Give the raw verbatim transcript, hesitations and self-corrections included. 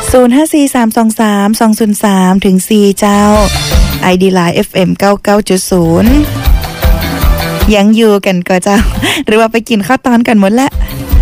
ศูนย์ ห้า สี่ สาม สอง สาม สอง ศูนย์ สาม ถึง สี่ เจ้า ไอ ดี Line เอฟ เอ็ม เก้าสิบเก้าจุดศูนย์ ยังอยู่กันก็เจ้าหรือว่าไปกินข้าวตอนกันหมดแล้ว